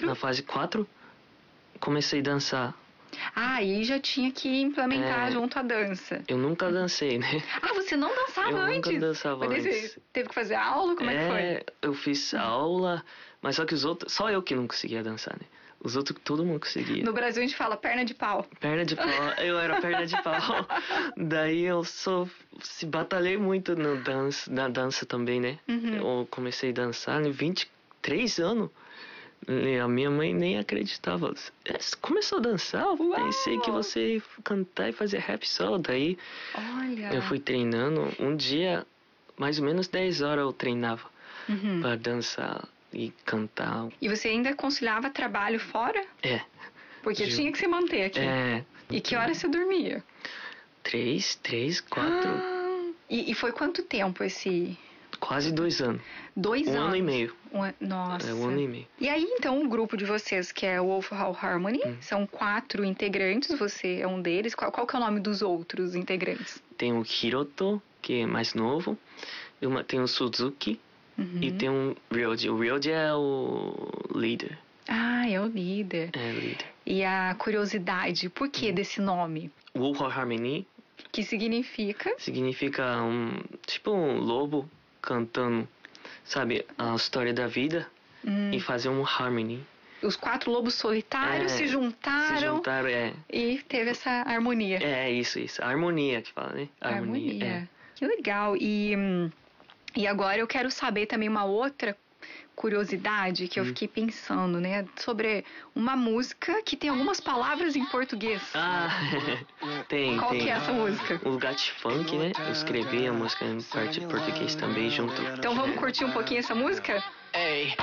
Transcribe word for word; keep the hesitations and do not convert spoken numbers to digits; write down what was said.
quatro. Na fase quatro, comecei a dançar. Ah, e já tinha que implementar É. junto a dança. Eu nunca dancei, né? Ah, você não dançava Eu antes? nunca dançava Mas daí antes. você teve que fazer aula? Como é, que foi? É, eu fiz aula, mas só que os outros... Só eu que não conseguia dançar, né? Os outros, todo mundo conseguia. No Brasil a gente fala perna de pau. Perna de pau, eu era perna de pau. Daí eu só se batalhei muito no dança, na dança também, né? Uhum. Eu comecei a dançar em vinte e três anos. E a minha mãe nem acreditava. "É, você começou a dançar? Eu Uau! pensei que você ia cantar e fazer rap solo." Daí Olha. eu fui treinando. Um dia, mais ou menos dez horas eu treinava Uhum. pra dançar e cantar. E você ainda conciliava trabalho fora? É. Porque Ju- tinha que se manter aqui. É. E que hora você dormia? Três, três, quatro, Ah, e, e foi quanto tempo esse... quase dois anos. Dois Um anos? ano e meio. Um an- Nossa. É, um ano e meio. E aí, então, o grupo de vocês, que é o Wolf Hall Harmony, Hum. são quatro integrantes, você é um deles. Qual, qual que é o nome dos outros integrantes? Tem o Hiroto, que é mais novo. E uma, tem o Suzuki. Uhum. E tem o Ryoji. O Ryoji é o líder. Ah, é o líder. É líder. E a curiosidade, por que Hum. desse nome? Wolf Harmony Que significa? significa um tipo um lobo cantando, sabe, a história da vida Hum. e fazer um harmony. Os quatro lobos solitários É, se juntaram, Se juntaram, é. e teve essa harmonia. É isso, isso. A harmonia que fala, né? A Harmonia. É. Que legal. E, hum, e agora eu quero saber também uma outra curiosidade que eu Hum. fiquei pensando, né? Sobre uma música que tem algumas palavras em português. Ah, tem, Qual tem. que é essa música? O Gat Funk, né? Eu escrevi a música em parte português também junto. Então vamos curtir um pouquinho essa música? Ei,